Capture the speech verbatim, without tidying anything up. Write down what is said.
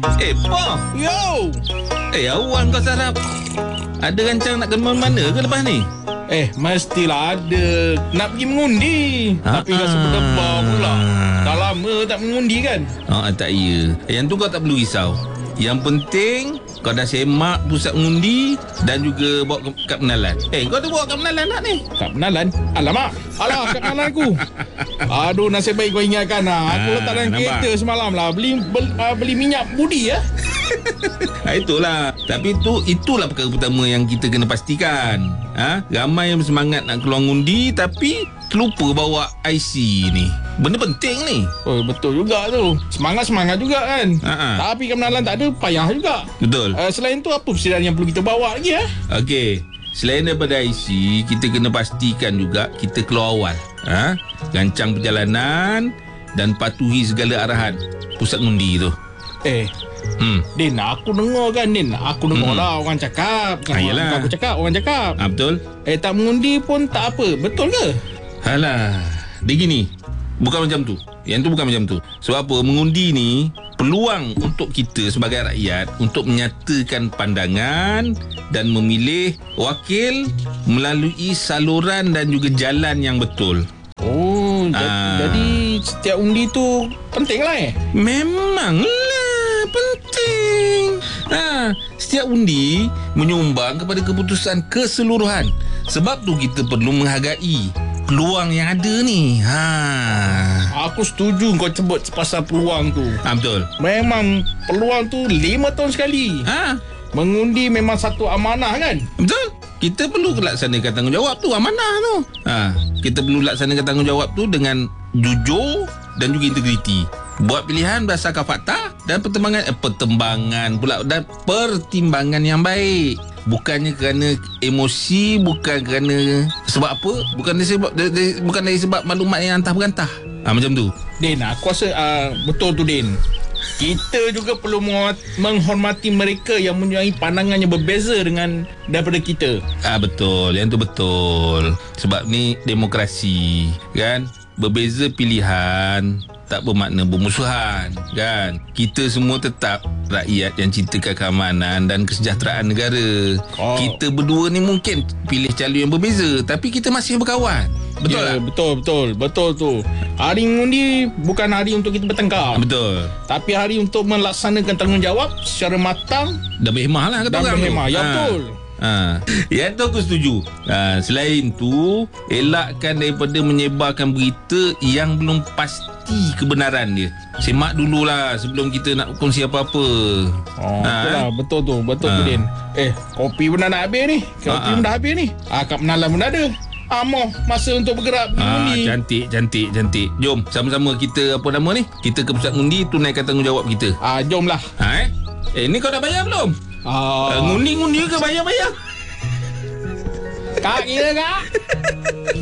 Eh, Poh. Yo. Eh, awal kau sarap. Ada rancang nak ke mana ke lepas ni? Eh, mestilah ada. Nak pergi mengundi. Ha, Tapi rasa berdebar pula. Dah lama tak mengundi kan? Ah, tak ya. Yang tu kau tak perlu risau. Yang penting kau dah semak pusat mengundi dan juga bawa ke kad penalan. Eh, kau ada bawa kad penalan tak ni? Kad penalan? Alamak. Alah, kad penalan aku. Aduh, nasib baik kau ingatkan lah. Aku Ah, letak dalam nampak? kereta semalam lah. Beli beli, uh, beli minyak budi ya. Ha, itulah. Tapi tu itulah perkara pertama yang kita kena pastikan. Ha? Ramai yang bersemangat nak keluar ngundi tapi terlupa bawa I C ni. Benda penting ni. Oh, betul juga tu. Semangat-semangat juga kan. Ha-ha. Tapi kad penalan tak ada, payah juga. Betul. Uh, selain tu, apa persediaan yang perlu kita bawa lagi ya? Okey. Selain daripada I C, kita kena pastikan juga kita keluar awal. Ha? Rancang perjalanan dan patuhi segala arahan pusat ngundi tu. Eh, Hmm. Din, aku dengar kan Din. Aku dengar Hmm. lah orang cakap. Ah, yelah. Bukan aku cakap, orang cakap. Ha, betul? Eh, tak mengundi pun tak apa. Betul ke? Alah, dia gini. Bukan macam tu. Yang tu bukan macam tu. Sebab apa? Mengundi ni peluang untuk kita sebagai rakyat untuk menyatakan pandangan dan memilih wakil melalui saluran dan juga jalan yang betul. Oh, Ah. jadi, jadi setiap undi tu penting lah eh? Memanglah penting. Ha, setiap undi menyumbang kepada keputusan keseluruhan. Sebab tu kita perlu menghargai peluang yang ada ni. Ha. Aku setuju kau sebut pasal peluang tu. Ha, betul. Memang peluang tu lima tahun sekali. Ha, Mengundi memang satu amanah kan? betul. Kita perlu laksanakan tanggungjawab tu, amanah tu. Ha, kita perlu laksanakan tanggungjawab tu dengan jujur dan juga integriti. Buat pilihan berdasarkan fakta dan pertimbangan eh, pertimbangan pula dan pertimbangan yang baik. Bukannya kerana emosi, bukan kerana sebab apa? Bukan dari sebab dari, bukan dari sebab maklumat yang antah berantah. Ha, macam tu. Din, aku rasa uh, betul tu Din. Kita juga perlu menghormati mereka yang mempunyai pandangan yang berbeza dengan daripada kita. Ah, betul. Yang tu betul. Sebab ni demokrasi, kan? Berbeza pilihan tak bermakna bermusuhan, kan? Kita semua tetap rakyat yang cintakan keamanan dan kesejahteraan negara. Oh. Kita berdua ni mungkin pilih calon yang berbeza, tapi kita masih berkawan. Betul ya, tak? Betul, betul. Betul tu. Hari mengundi bukan hari untuk kita bertengkar. Ah, betul. Tapi hari untuk melaksanakan tanggungjawab secara matang Dah berhemah lah kata dan orang tu. berhemah. Ya, Ah. betul. Ha. Yang tu aku setuju. Ha. Selain tu, elakkan daripada menyebarkan berita yang belum pasti kebenaran dia. Semak dululah sebelum kita nak kongsi apa-apa. Oh, Ha, betul lah. eh? Betul tu. Betul Ha. tu Din. Eh, kopi pun dah nak habis ni. Kopi Ha, ha. pun dah habis ni. Ah, kad penalan pun dah ada. Ah, mau masa untuk bergerak pergi Ah, mengundi. cantik, cantik, cantik. Jom, sama-sama kita apa nama ni? Kita ke pusat undi tunaikan tanggungjawab kita. Ah, jomlah. Ha, eh? Eh, ni kau dah bayar belum? Ah, Uh, ngundi-ngundi ke bayar-bayar? Kak kira kak.